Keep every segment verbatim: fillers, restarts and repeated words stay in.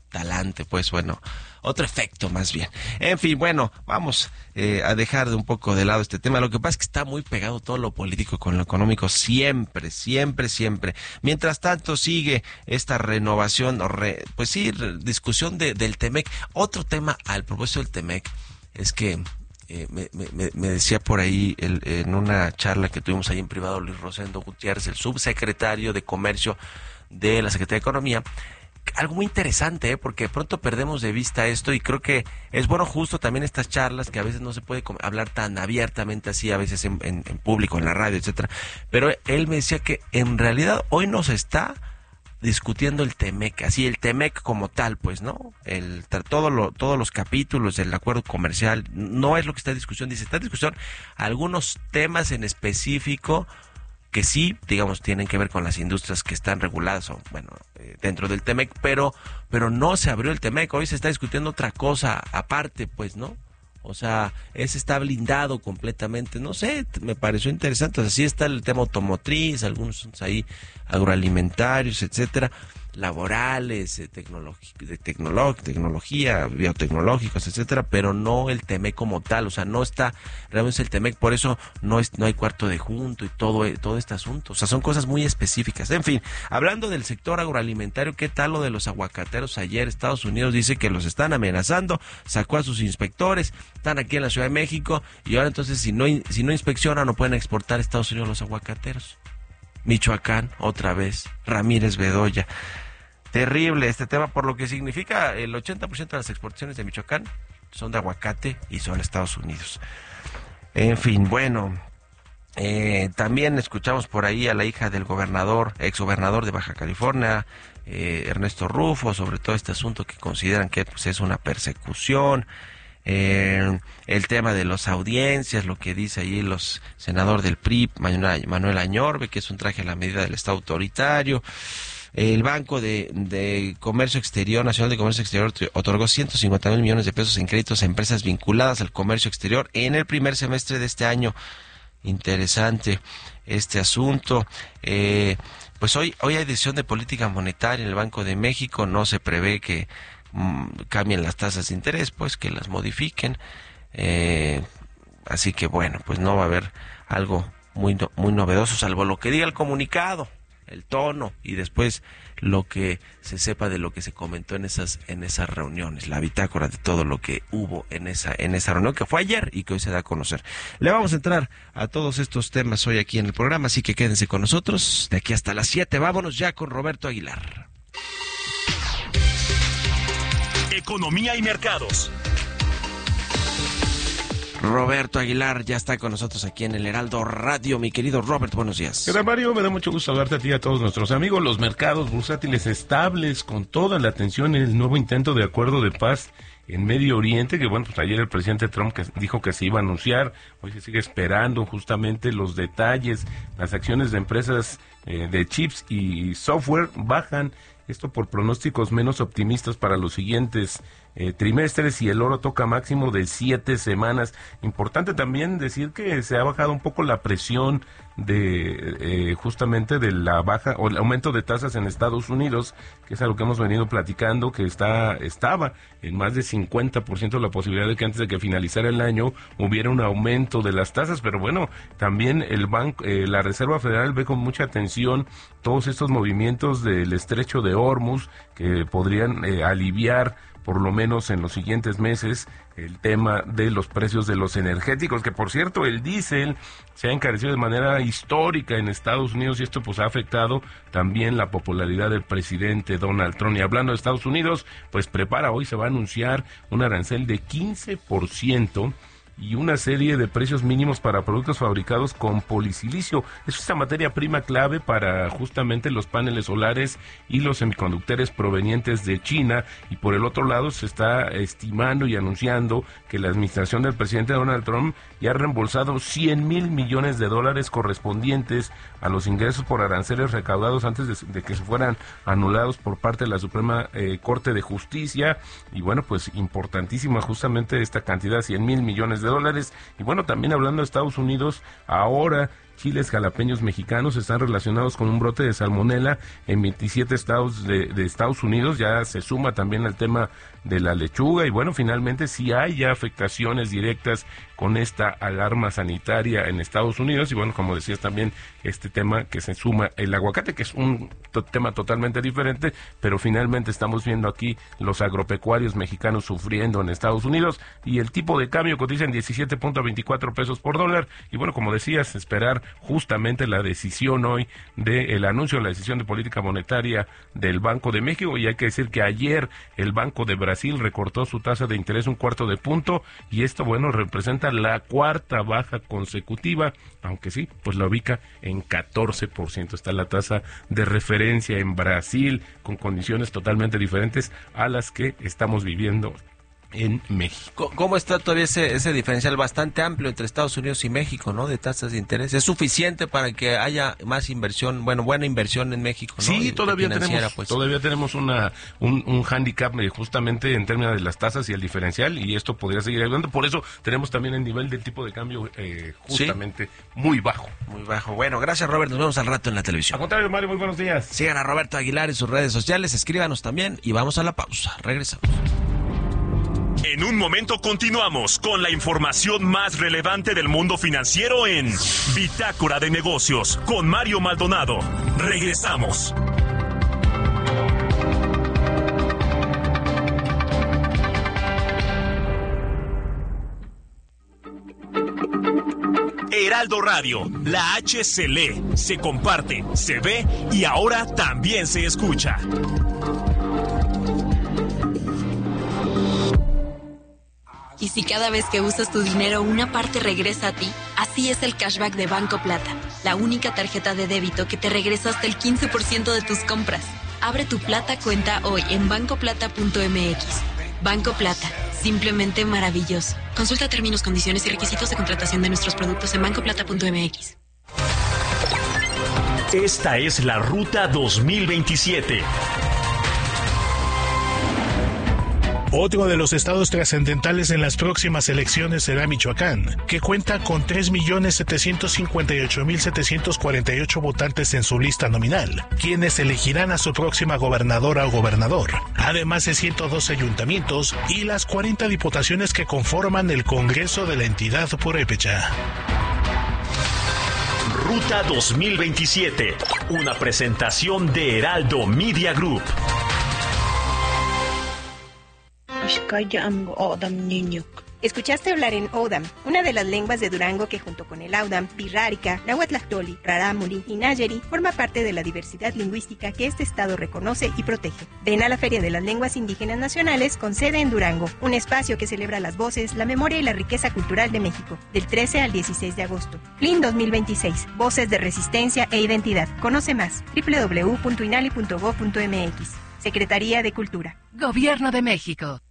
talante, pues bueno, otro efecto más bien. En fin, bueno, vamos eh, a dejar de un poco de lado este tema. Lo que pasa es que está muy pegado todo lo político con lo económico, siempre, siempre, siempre. Mientras tanto sigue esta renovación, o re, pues sí, re, discusión de, del Temec. Otro tema al propósito del Temec es que eh, me, me, me decía por ahí el, en una charla que tuvimos ahí en privado Luis Rosendo Gutiérrez, el subsecretario de Comercio de la Secretaría de Economía, algo muy interesante, ¿eh? Porque de pronto perdemos de vista esto y creo que es bueno justo también estas charlas que a veces no se puede hablar tan abiertamente así, a veces en, en, en público, en la radio, etcétera. Pero él me decía que en realidad hoy no se está discutiendo el Temec, así el Temec como tal, pues, ¿no? El todo lo, todos los capítulos del acuerdo comercial no es lo que está en discusión, dice, está en discusión algunos temas en específico que sí, digamos, tienen que ver con las industrias que están reguladas o, bueno, eh, dentro del Temec, pero pero no se abrió el Temec, hoy se está discutiendo otra cosa aparte, pues, ¿no? O sea, ese está blindado completamente, no sé, me pareció interesante, o sea, sí está el tema automotriz, algunos ahí agroalimentarios, etcétera, laborales, eh, tecnologi- de tecnolo- tecnología, biotecnológicos, etcétera, pero no el Temec como tal, o sea, no está realmente el Temec, por eso no es no hay cuarto de junto y todo todo este asunto, o sea, son cosas muy específicas. En fin, hablando del sector agroalimentario, ¿qué tal lo de los aguacateros? Ayer Estados Unidos dice que los están amenazando, sacó a sus inspectores, están aquí en la Ciudad de México y ahora entonces si no si no inspeccionan no pueden exportar a Estados Unidos los aguacateros. Michoacán, otra vez, Ramírez Bedoya. Terrible este tema, por lo que significa el ochenta por ciento de las exportaciones de Michoacán son de aguacate y son a Estados Unidos. En fin, bueno, eh, también escuchamos por ahí a la hija del gobernador, exgobernador de Baja California, eh, Ernesto Rufo, sobre todo este asunto que consideran que pues, es una persecución. Eh, el tema de las audiencias, lo que dice ahí los senador del P R I, Manuel, Manuel Añorbe, que es un traje a la medida del Estado autoritario. El Banco de, de Comercio Exterior, Nacional de Comercio Exterior, otorgó ciento cincuenta mil millones de pesos en créditos a empresas vinculadas al comercio exterior en el primer semestre de este año. Interesante este asunto. Eh, pues hoy, hoy hay decisión de política monetaria en el Banco de México, no se prevé que cambien las tasas de interés, pues que las modifiquen, eh, así que bueno, pues no va a haber algo muy no, muy novedoso, salvo lo que diga el comunicado, el tono y después lo que se sepa de lo que se comentó en esas en esas reuniones, la bitácora de todo lo que hubo en esa en esa reunión que fue ayer y que hoy se da a conocer. Le vamos a entrar a todos estos temas hoy aquí en el programa, así que quédense con nosotros de aquí hasta las siete. Vámonos ya con Roberto Aguilar. Economía y mercados. Roberto Aguilar ya está con nosotros aquí en el Heraldo Radio. Mi querido Robert, buenos días. ¿Qué tal, Mario? Me da mucho gusto saludarte a ti y a todos nuestros amigos. Los mercados bursátiles estables, con toda la atención en el nuevo intento de acuerdo de paz en Medio Oriente, que bueno, pues ayer el presidente Trump que dijo que se iba a anunciar, hoy se sigue esperando justamente los detalles. Las acciones de empresas eh, de chips y software bajan, esto por pronósticos menos optimistas para los siguientes eh, trimestres, y el oro toca máximo de siete semanas. Importante también decir que se ha bajado un poco la presión de eh, justamente de la baja o el aumento de tasas en Estados Unidos, que es algo que hemos venido platicando, que está estaba en más de cincuenta por ciento la posibilidad de que antes de que finalizara el año hubiera un aumento de las tasas, pero bueno, también el banco, eh, la Reserva Federal ve con mucha atención todos estos movimientos del estrecho de Hormuz que podrían eh, aliviar por lo menos en los siguientes meses el tema de los precios de los energéticos, que por cierto el diésel se ha encarecido de manera histórica en Estados Unidos, y esto pues ha afectado también la popularidad del presidente Donald Trump. Y hablando de Estados Unidos, pues prepara, hoy se va a anunciar un arancel de quince por ciento y una serie de precios mínimos para productos fabricados con polisilicio. Es esta materia prima clave para justamente los paneles solares y los semiconductores provenientes de China. Y por el otro lado se está estimando y anunciando que la administración del presidente Donald Trump ya ha reembolsado cien mil millones de dólares correspondientes a los ingresos por aranceles recaudados antes de, de que se fueran anulados por parte de la Suprema eh, Corte de Justicia. Y bueno, pues importantísima justamente esta cantidad, cien mil millones de dólares. Y bueno, también hablando de Estados Unidos, ahora chiles jalapeños mexicanos están relacionados con un brote de salmonela en veintisiete estados de, de Estados Unidos. Ya se suma también al tema de la lechuga y bueno, finalmente sí hay ya afectaciones directas con esta alarma sanitaria en Estados Unidos y bueno, como decías también este tema que se suma el aguacate, que es un to- tema totalmente diferente, pero finalmente estamos viendo aquí los agropecuarios mexicanos sufriendo en Estados Unidos y el tipo de cambio cotiza en diecisiete punto veinticuatro pesos por dólar y bueno, como decías, esperar justamente la decisión hoy del anuncio de la decisión de política monetaria del Banco de México y hay que decir que ayer el Banco de Brasil recortó su tasa de interés un cuarto de punto y esto, bueno, representa la cuarta baja consecutiva, aunque sí, pues la ubica en catorce por ciento. Está la tasa de referencia en Brasil con condiciones totalmente diferentes a las que estamos viviendo en México. ¿Cómo está todavía ese, ese diferencial bastante amplio entre Estados Unidos y México, ¿no? De tasas de interés. ¿Es suficiente para que haya más inversión, bueno, buena inversión en México, ¿no? Sí, Y todavía tenemos, pues. todavía tenemos una un, un hándicap eh, justamente en términos de las tasas y el diferencial y esto podría seguir ayudando. Por eso tenemos también el nivel del tipo de cambio eh, justamente ¿sí? muy bajo. Muy bajo. Bueno, gracias Robert. Nos vemos al rato en la televisión. Al contrario, Mario, muy buenos días. Sigan a Roberto Aguilar en sus redes sociales, escríbanos también y vamos a la pausa. Regresamos. En un momento continuamos con la información más relevante del mundo financiero en Bitácora de Negocios con Mario Maldonado. Regresamos. Heraldo Radio, la H se lee, se comparte, se ve y ahora también se escucha. Y si cada vez que usas tu dinero una parte regresa a ti, así es el cashback de Banco Plata, la única tarjeta de débito que te regresa hasta el quince por ciento de tus compras. Abre tu Plata cuenta hoy en banco plata punto m x. Banco Plata, simplemente maravilloso. Consulta términos, condiciones y requisitos de contratación de nuestros productos en banco plata punto m x. Esta es la Ruta dos mil veintisiete. Otro de los estados trascendentales en las próximas elecciones será Michoacán, que cuenta con tres millones setecientos cincuenta y ocho mil setecientos cuarenta y ocho votantes en su lista nominal, quienes elegirán a su próxima gobernadora o gobernador, además de ciento doce ayuntamientos y las cuarenta diputaciones que conforman el Congreso de la entidad purépecha. Ruta dos mil veintisiete, una presentación de Heraldo Media Group. Escuchaste hablar en Odam, una de las lenguas de Durango que junto con el Audam, Pirrárica, Nahuatlactoli, Rarámuri y Nayeri forma parte de la diversidad lingüística que este estado reconoce y protege. Ven a la Feria de las Lenguas Indígenas Nacionales con sede en Durango, un espacio que celebra las voces, la memoria y la riqueza cultural de México, del trece al dieciséis de agosto. F L I N dos mil veintiséis, Voces de Resistencia e Identidad. Conoce más, doble u doble u doble u punto inali punto gob punto m x. Secretaría de Cultura. Gobierno de México.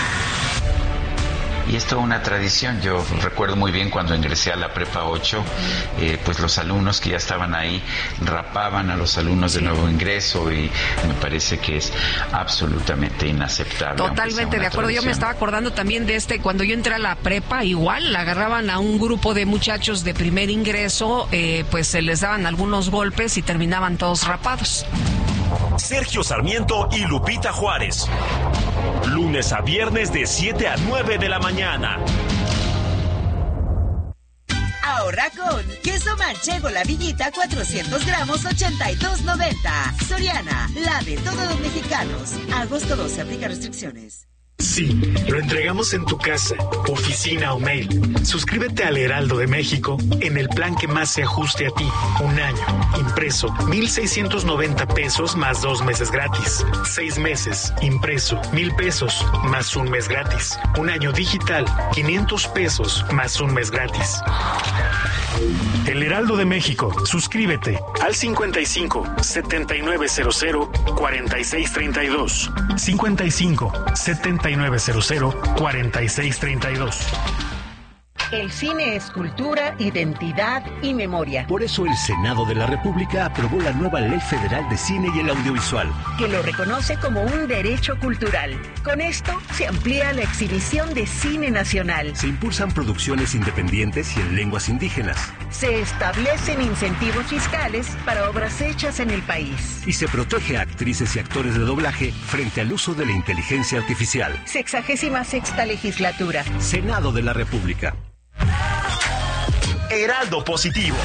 Y es toda una tradición. Yo recuerdo muy bien cuando ingresé a la prepa ocho, eh, pues los alumnos que ya estaban ahí rapaban a los alumnos de nuevo ingreso y me parece que es absolutamente inaceptable. Totalmente de acuerdo. Tradición. Yo me estaba acordando también de este, cuando yo entré a la prepa, igual agarraban a un grupo de muchachos de primer ingreso, eh, pues se les daban algunos golpes y terminaban todos rapados. Sergio Sarmiento y Lupita Juárez. Lunes a viernes de siete a nueve de la mañana. Ahorra con queso manchego La Villita cuatrocientos gramos ochenta y dos noventa. Soriana, la de todos los mexicanos. Agosto doce, aplica restricciones. Sí, lo entregamos en tu casa, oficina o mail. Suscríbete al Heraldo de México en el plan que más se ajuste a ti. Un año, impreso, mil seiscientos noventa pesos más dos meses gratis. Seis meses, impreso, mil pesos más un mes gratis. Un año digital, quinientos pesos más un mes gratis. El Heraldo de México, suscríbete al cincuenta y cinco, setenta y nueve cero cero, cuarenta y seis treinta y dos. cincuenta y cinco, setenta y nueve cero cero, cuarenta y seis treinta y dos. El cine es cultura, identidad y memoria. Por eso el Senado de la República aprobó la nueva Ley Federal de Cine y el Audiovisual, que lo reconoce como un derecho cultural. Con esto se amplía la exhibición de cine nacional. Se impulsan producciones independientes y en lenguas indígenas. Se establecen incentivos fiscales para obras hechas en el país. Y se protege a actrices y actores de doblaje frente al uso de la inteligencia artificial. Sexagésima sexta legislatura. Senado de la República. Heraldo Positivo.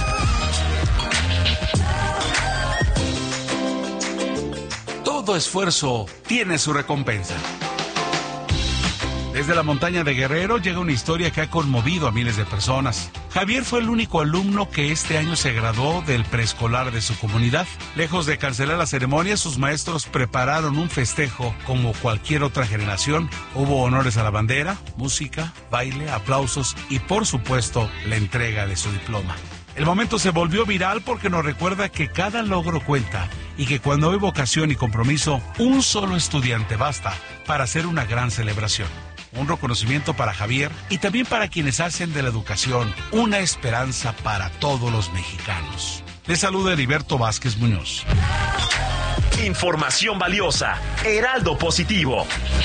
Todo esfuerzo tiene su recompensa. Desde la montaña de Guerrero llega una historia que ha conmovido a miles de personas. Javier fue el único alumno que este año se graduó del preescolar de su comunidad. Lejos de cancelar la ceremonia, sus maestros prepararon un festejo como cualquier otra generación. Hubo honores a la bandera, música, baile, aplausos y, por supuesto, la entrega de su diploma. El momento se volvió viral porque nos recuerda que cada logro cuenta y que cuando hay vocación y compromiso, un solo estudiante basta para hacer una gran celebración. Un reconocimiento para Javier y también para quienes hacen de la educación una esperanza para todos los mexicanos. Les saluda Heriberto Vázquez Muñoz. Información valiosa. Heraldo Positivo.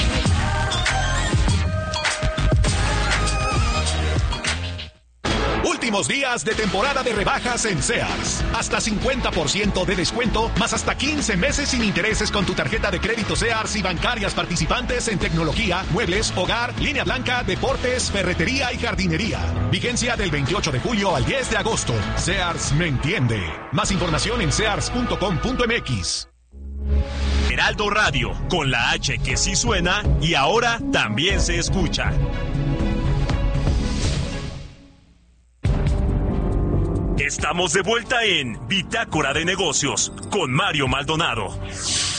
Últimos días de temporada de rebajas en Sears. Hasta cincuenta por ciento de descuento, más hasta quince meses sin intereses con tu tarjeta de crédito Sears y bancarias participantes en tecnología, muebles, hogar, línea blanca, deportes, ferretería y jardinería. Vigencia del veintiocho de julio al diez de agosto. Sears me entiende. Más información en sears punto com punto m x. Heraldo Radio, con la H que sí suena y ahora también se escucha. Estamos de vuelta en Bitácora de Negocios con Mario Maldonado.